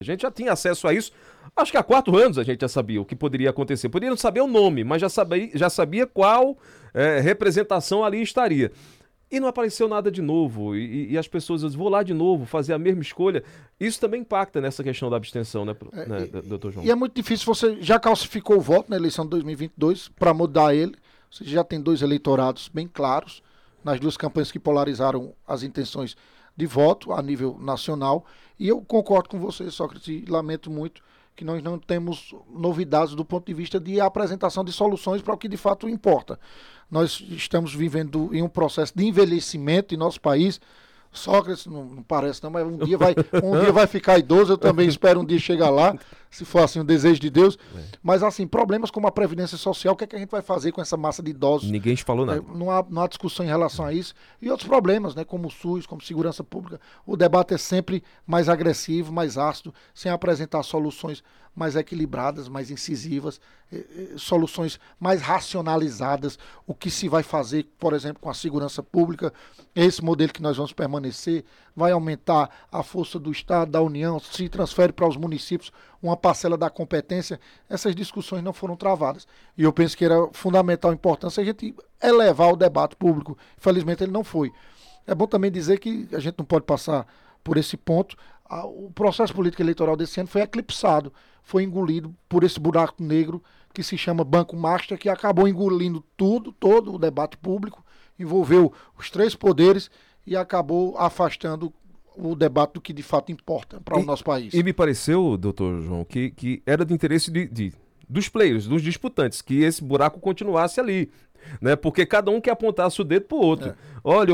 A gente já tinha acesso a isso. Acho que há 4 anos a gente já sabia o que poderia acontecer. Poderia não saber o nome, mas já sabia qual representação ali estaria. E não apareceu nada de novo. E as pessoas, eu vou lá de novo fazer a mesma escolha. Isso também impacta nessa questão da abstenção, né, doutor João? E é muito difícil, você já calcificou o voto na eleição de 2022 para mudar ele. Você já tem 2 eleitorados bem claros nas 2 campanhas que polarizaram as intenções de voto a nível nacional. E eu concordo com você, Sócrates, e lamento muito que nós não temos novidades do ponto de vista de apresentação de soluções para o que de fato importa. Nós estamos vivendo em um processo de envelhecimento em nosso país. Sócrates, não parece não, mas um dia vai ficar idoso, eu também espero um dia chegar lá, se for assim o desejo de Deus. Mas assim, problemas como a Previdência Social, o que é que a gente vai fazer com essa massa de idosos? Ninguém te falou nada. Não há discussão em relação a isso. E outros problemas, né, como o SUS, como segurança pública. O debate é sempre mais agressivo, mais ácido, sem apresentar soluções mais equilibradas, mais incisivas, soluções mais racionalizadas. O que se vai fazer, por exemplo, com a segurança pública, esse modelo que nós vamos permanecer, vai aumentar a força do Estado, da União, se transfere para os municípios uma parcela da competência. Essas discussões não foram travadas. E eu penso que era fundamental, importância a gente elevar o debate público. Infelizmente ele não foi. É bom também dizer que a gente não pode passar por esse ponto. O processo político eleitoral desse ano foi eclipsado, foi engolido por esse buraco negro que se chama Banco Master, que acabou engolindo todo o debate público, envolveu os 3 poderes e acabou afastando o debate do que de fato importa para o nosso país. E me pareceu, doutor João, que era de interesse dos players, dos disputantes, que esse buraco continuasse ali. Né? Porque cada um quer apontar o dedo pro outro. Olha,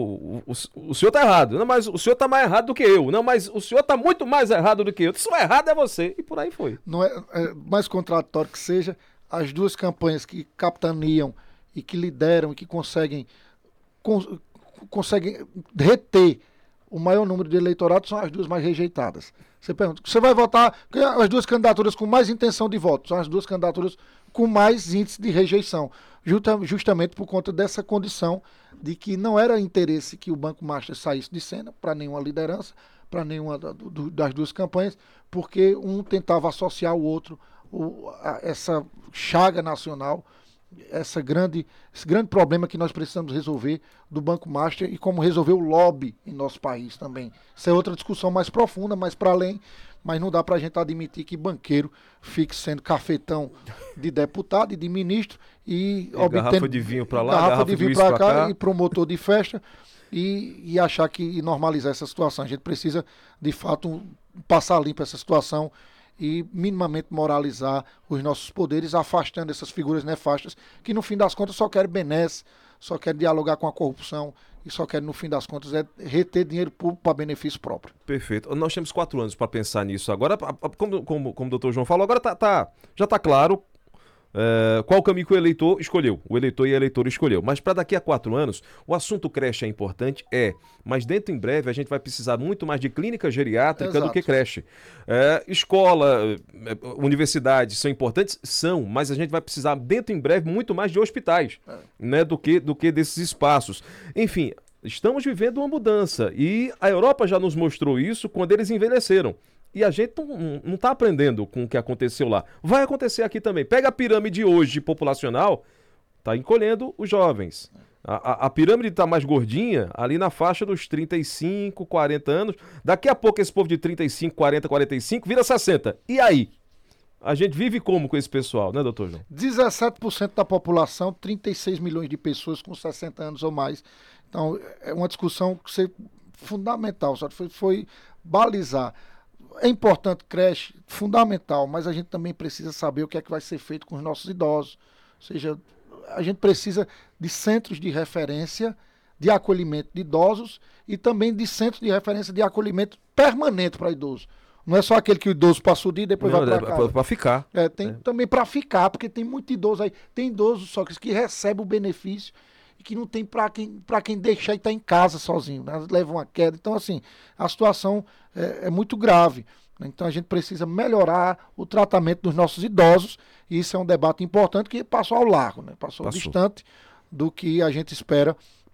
o senhor tá errado. Não, mas o senhor tá mais errado do que eu. Não, mas o senhor tá muito mais errado do que eu. Se o errado é você. E por aí foi. Não é mais contraditório que seja, as 2 campanhas que capitaneam e que lideram e que conseguem reter o maior número de eleitorados são as 2 mais rejeitadas. Você pergunta, você vai votar as 2 candidaturas com mais intenção de voto, são as 2 candidaturas com mais índice de rejeição, justamente por conta dessa condição de que não era interesse que o Banco Master saísse de cena para nenhuma liderança, para nenhuma das 2 campanhas, porque um tentava associar o outro, essa chaga nacional, esse grande problema que nós precisamos resolver do Banco Master e como resolver o lobby em nosso país também. Isso é outra discussão mais profunda, mais para além, mas não dá para a gente admitir que banqueiro fique sendo cafetão de deputado e de ministro e obtendo garrafa de vinho para lá, garrafa de vinho para cá e promotor de festa e achar que normalizar essa situação. A gente precisa, de fato, passar limpo essa situação e minimamente moralizar os nossos poderes, afastando essas figuras nefastas que, no fim das contas, só querem benesse, só querem dialogar com a corrupção e só querem, no fim das contas, reter dinheiro público para benefício próprio. Perfeito. Nós temos 4 anos para pensar nisso. Agora, como o doutor João falou, agora já está claro qual o caminho que o eleitor escolheu. O eleitor e a eleitora escolheu. Mas para daqui a 4 anos, o assunto creche é importante? Mas dentro em breve a gente vai precisar muito mais de clínica geriátrica do que creche. Escola, universidades são importantes? São, mas a gente vai precisar dentro em breve muito mais de hospitais, né, do que desses espaços. Enfim, estamos vivendo uma mudança e a Europa já nos mostrou isso quando eles envelheceram. E a gente não está aprendendo com o que aconteceu lá. Vai acontecer aqui também. Pega a pirâmide hoje populacional, está encolhendo os jovens. A pirâmide está mais gordinha, ali na faixa dos 35, 40 anos. Daqui a pouco esse povo de 35, 40, 45 vira 60. E aí? A gente vive como com esse pessoal, né, doutor João? 17% da população, 36 milhões de pessoas com 60 anos ou mais. Então, é uma discussão que foi fundamental, só foi balizar. É importante creche, fundamental, mas a gente também precisa saber o que é que vai ser feito com os nossos idosos. Ou seja, a gente precisa de centros de referência de acolhimento de idosos e também de centros de referência de acolhimento permanente para idosos. Não é só aquele que o idoso passa o dia e depois vai para casa. Para ficar. Tem também para ficar, porque tem muito idoso aí. Tem idosos só que recebe o benefício e que não tem para quem deixar e estar em casa sozinho, né? Leva uma queda. Então, assim, a situação é muito grave. Então, a gente precisa melhorar o tratamento dos nossos idosos e isso é um debate importante que passou ao largo, né? Passou distante do que a gente espera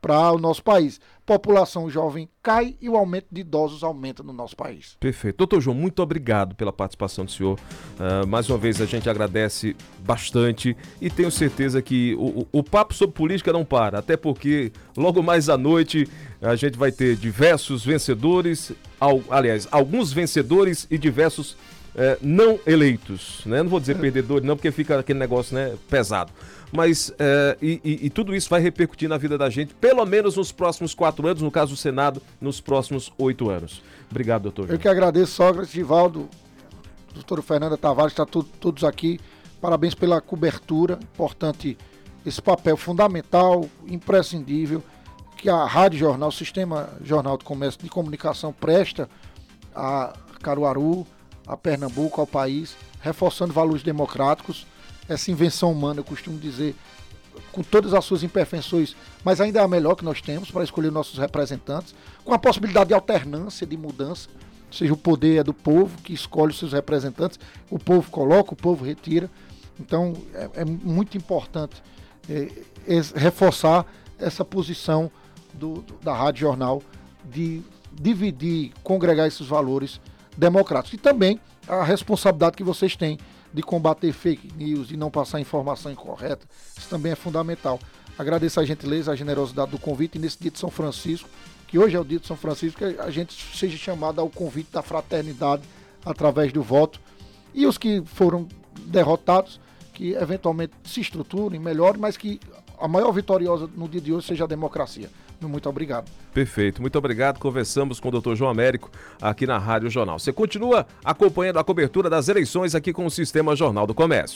para o nosso país. População jovem cai e o aumento de idosos aumenta no nosso país. Perfeito. Doutor João, muito obrigado pela participação do senhor. Mais uma vez a gente agradece bastante e tenho certeza que o papo sobre política não para, até porque logo mais à noite a gente vai ter diversos vencedores, aliás, alguns vencedores e diversos não eleitos, né? Não vou dizer perdedores não, porque fica aquele negócio, né, pesado. Mas e tudo isso vai repercutir na vida da gente, pelo menos nos próximos 4 anos, no caso do Senado, nos próximos 8 anos. Obrigado, doutor João. Eu que agradeço, Sócrates, Givaldo, doutora Fernanda Tavares, está todos aqui. Parabéns pela cobertura, importante esse papel fundamental, imprescindível, que a Rádio Jornal, o Sistema Jornal de Comércio de Comunicação presta a Caruaru, a Pernambuco, ao país, reforçando valores democráticos. Essa invenção humana, eu costumo dizer, com todas as suas imperfeições, mas ainda é a melhor que nós temos para escolher nossos representantes, com a possibilidade de alternância, de mudança, ou seja, o poder é do povo que escolhe os seus representantes, o povo coloca, o povo retira. Então é muito importante reforçar essa posição da Rádio Jornal de dividir, congregar esses valores democráticos. E também a responsabilidade que vocês têm de combater fake news e não passar informação incorreta. Isso também é fundamental. Agradeço a gentileza, a generosidade do convite, e nesse dia de São Francisco, que hoje é o dia de São Francisco, que a gente seja chamado ao convite da fraternidade através do voto. E os que foram derrotados, que eventualmente se estruturem, melhorem, mas que a maior vitoriosa no dia de hoje seja a democracia. Muito obrigado. Perfeito, muito obrigado. Conversamos com o Dr. João Américo aqui na Rádio Jornal. Você continua acompanhando a cobertura das eleições aqui com o Sistema Jornal do Comércio.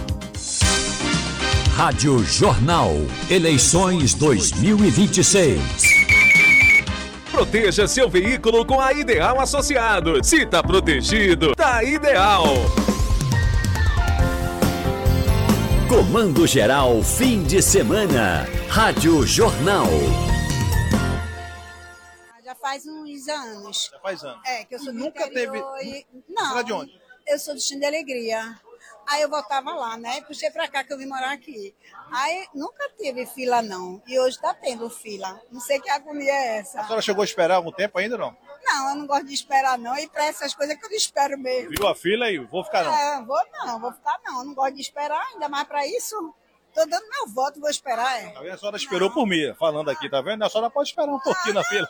Rádio Jornal, eleições 2026. Proteja seu veículo com a Ideal Associados. Se tá protegido, tá ideal. Comando Geral, fim de semana. Rádio Jornal. Já faz uns anos. Já faz anos. É, que eu sou do Nunca teve. Não. Você é de onde? Eu sou do Destino de Alegria. Aí eu voltava lá, né? Puxei pra cá que eu vim morar aqui. Aí nunca teve fila, não. E hoje tá tendo fila. Não sei que agonia é essa. A senhora chegou a esperar algum tempo ainda, não? Não, eu não gosto de esperar, não. E pra essas coisas que eu não espero mesmo. Viu a fila e vou ficar não. Vou ficar não. Eu não gosto de esperar, ainda mais pra isso. Tô dando meu voto, vou esperar. Tá vendo? A senhora esperou por mim, falando aqui, tá vendo? A senhora pode esperar um pouquinho na fila.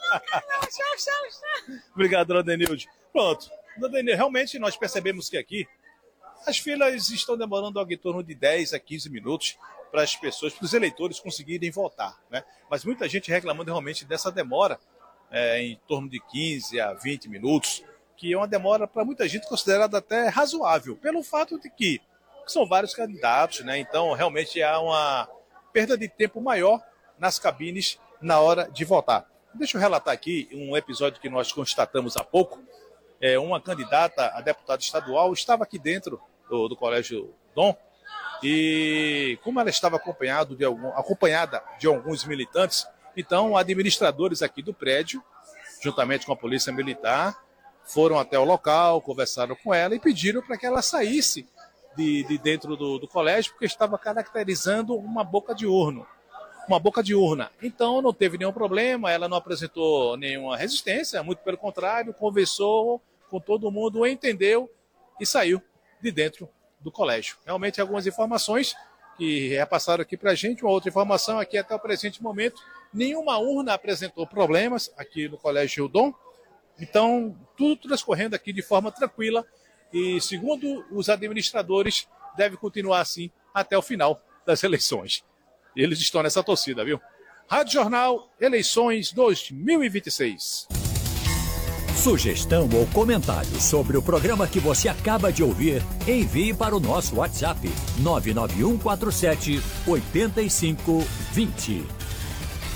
Tchau. Obrigado, dona Denilde. Pronto. Dona Denilde, realmente nós percebemos que aqui as filas estão demorando algo em torno de 10 a 15 minutos para as pessoas, para os eleitores conseguirem votar, né? Mas muita gente reclamando realmente dessa demora, em torno de 15 a 20 minutos, que é uma demora para muita gente considerada até razoável, pelo fato de que são vários candidatos, né? Então realmente há uma perda de tempo maior nas cabines na hora de votar. Deixa eu relatar aqui um episódio que nós constatamos há pouco. Uma candidata a deputada estadual estava aqui dentro do Colégio Dom, e como ela estava acompanhada de alguns militantes, então administradores aqui do prédio, juntamente com a polícia militar, foram até o local, conversaram com ela e pediram para que ela saísse de dentro do colégio, porque estava caracterizando uma boca de urna. Então não teve nenhum problema, ela não apresentou nenhuma resistência, muito pelo contrário, conversou com todo mundo, entendeu e saiu de dentro do colégio. Realmente algumas informações que repassaram aqui para a gente, uma outra informação aqui até o presente momento, nenhuma urna apresentou problemas aqui no Colégio Dom, então tudo transcorrendo aqui de forma tranquila e, segundo os administradores, deve continuar assim até o final das eleições. Eles estão nessa torcida, viu? Rádio Jornal, eleições 2026. Sugestão ou comentário sobre o programa que você acaba de ouvir, envie para o nosso WhatsApp 99147 8520.